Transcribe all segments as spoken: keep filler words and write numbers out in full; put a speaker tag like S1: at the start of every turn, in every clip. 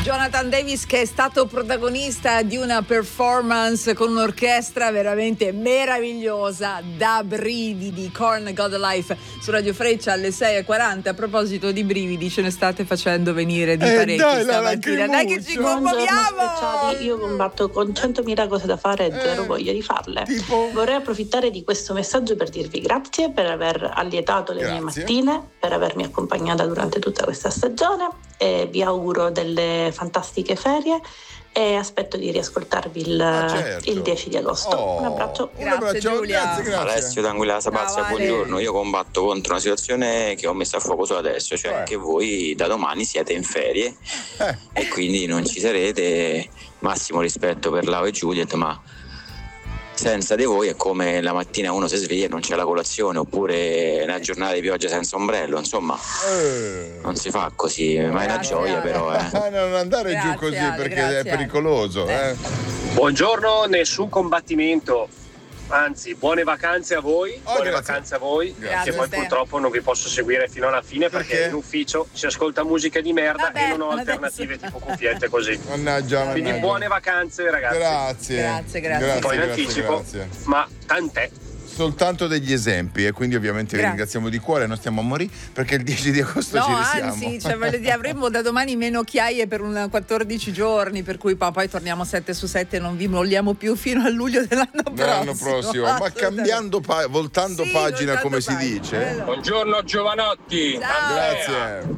S1: Jonathan Davis, che è stato protagonista di una performance con un'orchestra veramente meravigliosa, da brividi. Korn, God Life su Radio Freccia alle sei e quaranta. A proposito di brividi, ce ne state facendo venire di
S2: eh,
S1: parecchi
S2: dai,
S1: stamattina. Dai che ci commuoviamo!
S3: Io combatto con centomila cose da fare e zero
S2: Eh,
S3: voglia di farle.
S2: tipo?
S3: Vorrei approfittare di questo messaggio per dirvi grazie per aver allietato le mie
S2: Grazie.
S3: mattine, per avermi accompagnata durante tutta questa stagione, e vi auguro delle fantastiche ferie e aspetto di riascoltarvi il,
S2: Ah, certo.
S3: il dieci di agosto.
S2: Oh,
S3: Un abbraccio.
S2: un abbraccio,
S1: Grazie, Giulia.
S2: grazie, grazie.
S4: Alessio d'Anguilla Sapazia,
S1: Ciao, Ale.
S4: buongiorno. Io combatto contro una situazione che ho messo a fuoco solo adesso, cioè
S2: Eh.
S4: che voi da domani siete in ferie
S2: Eh.
S4: e quindi non ci sarete. Massimo rispetto per Lau e Juliet, ma senza di voi è come la mattina uno si sveglia e non c'è la colazione, oppure una giornata di pioggia senza ombrello, insomma
S2: Eh.
S4: non si fa così, ma è una
S1: Grazie,
S4: gioia
S1: Ale.
S4: però eh.
S2: Ah, non andare
S1: Grazie,
S2: giù così
S1: Ale,
S2: perché
S1: grazie,
S2: è
S1: Ale.
S2: pericoloso.
S1: Eh.
S2: Eh.
S5: Buongiorno, nessun combattimento, anzi buone vacanze a voi,
S2: Oh,
S5: buone
S2: grazie.
S5: vacanze a voi,
S2: Grazie.
S5: che poi
S1: Ste.
S5: purtroppo non vi posso seguire fino alla fine perché,
S2: Perché?
S5: in ufficio si ascolta musica di merda
S1: Vabbè,
S5: e non ho
S1: adesso.
S5: alternative tipo cuffiette così.
S2: Mannaggia,
S5: Quindi
S2: mannaggia.
S5: buone vacanze ragazzi.
S2: Grazie.
S1: Grazie, grazie.
S2: Grazie,
S5: Poi in
S2: grazie,
S5: anticipo,
S2: grazie.
S5: ma tant'è.
S2: Soltanto degli esempi e quindi ovviamente vi
S1: Grazie.
S2: ringraziamo di cuore, non stiamo a morire perché il dieci di agosto
S1: No,
S2: ci risiamo.
S1: anzi, cioè, voglio dire, avremo da domani meno occhiaie per un quattordici giorni, per cui poi, poi torniamo sette su sette e non vi molliamo più fino a luglio dell'anno prossimo.
S2: L'anno prossimo, ma
S1: Assolutamente.
S2: cambiando pa- voltando
S1: Sì,
S2: pagina
S1: voltando
S2: come si
S1: pagina.
S2: dice.
S1: Bello.
S6: Buongiorno Giovanotti.
S1: Ciao.
S2: Grazie.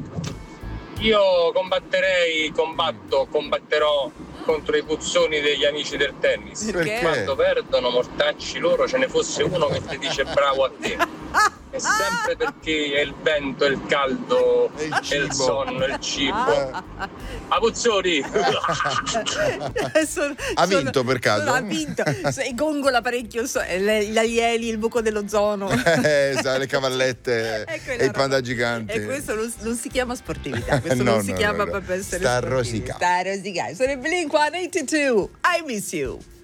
S6: Io combatterei, combatto, combatterò contro i puzzoni degli amici del tennis.
S1: Perché?
S6: Quando perdono, mortacci loro, ce ne fosse uno che ti dice bravo a te. È sempre perché è il vento, è il caldo,
S2: E il
S6: è il
S2: cibo.
S6: sonno, è il cibo.
S2: Eh,
S6: A Puzzoni!
S1: Sono-
S2: Ha
S1: sono-
S2: vinto per caso?
S1: sono- ha vinto. So- E gongola parecchio so- le- gli alieni, il buco dell'ozono.
S2: eh, sa, le cavallette
S1: È quella
S2: e i
S1: roba.
S2: panda giganti.
S1: E questo non, non si chiama sportività, questo
S2: No,
S1: non si
S2: no,
S1: chiama
S2: no, no.
S1: proprio essere
S2: Sta a
S1: sportivi.
S2: rosicare.
S1: Sta a rosicare. Sono i Blink centottantadue. I miss you.